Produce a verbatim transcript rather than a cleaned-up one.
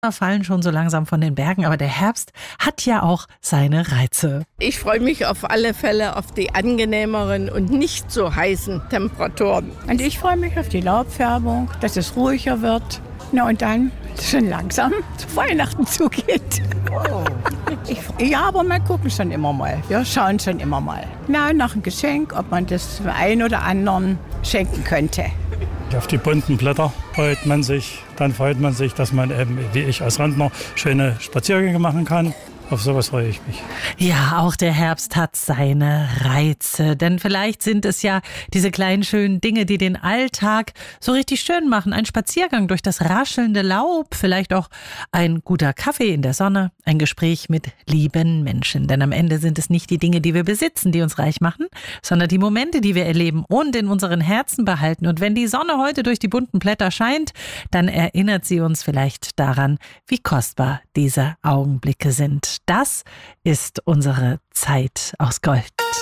fallen schon so langsam von den Bergen, aber der Herbst hat ja auch seine Reize. Ich freue mich auf alle Fälle auf die angenehmeren und nicht so heißen Temperaturen. Und ich freue mich auf die Laubfärbung, dass es ruhiger wird. Na und dann schon langsam zu Weihnachten zugeht. Oh. Ich, ja, aber wir gucken schon immer mal. Wir schauen schon immer mal. Na, nach einem Geschenk, ob man das dem einen oder anderen schenken könnte. Auf die bunten Blätter freut man sich. Dann freut man sich, dass man eben, wie ich als Rentner, schöne Spaziergänge machen kann. Auf sowas freue ich mich. Ja, auch der Herbst hat seine Reize. Denn vielleicht sind es ja diese kleinen schönen Dinge, die den Alltag so richtig schön machen. Ein Spaziergang durch das raschelnde Laub, vielleicht auch ein guter Kaffee in der Sonne, ein Gespräch mit lieben Menschen. Denn am Ende sind es nicht die Dinge, die wir besitzen, die uns reich machen, sondern die Momente, die wir erleben und in unseren Herzen behalten. Und wenn die Sonne heute durch die bunten Blätter scheint, dann erinnert sie uns vielleicht daran, wie kostbar diese Augenblicke sind. Das ist unsere Zeit aus Gold.